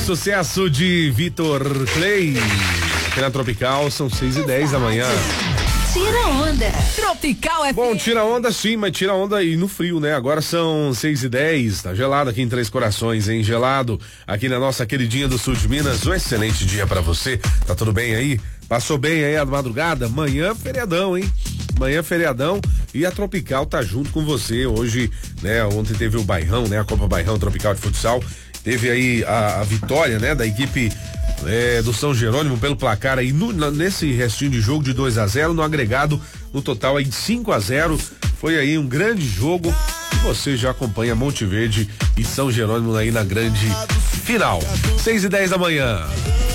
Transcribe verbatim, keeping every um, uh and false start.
sucesso de Vitor Clay. Aqui na Tropical são seis e dez da manhã. Tira onda. Tropical é. Bom, tira onda sim, mas tira onda aí no frio, né? Agora são seis e dez, tá gelado aqui em Três Corações, hein? Gelado aqui na nossa queridinha do sul de Minas. Um excelente dia pra você. Tá tudo bem aí? Passou bem aí a madrugada? Manhã feriadão, hein? Manhã feriadão e a Tropical tá junto com você hoje, né? Ontem teve o Bairrão, né? A Copa Bairrão Tropical de Futsal. Teve aí a, a vitória, né? Da equipe É, do São Jerônimo pelo placar aí no, nesse restinho de jogo de dois a zero, no agregado no total aí de cinco a zero. Foi aí um grande jogo e você já acompanha Monte Verde e São Jerônimo aí na grande final. seis e dez da manhã.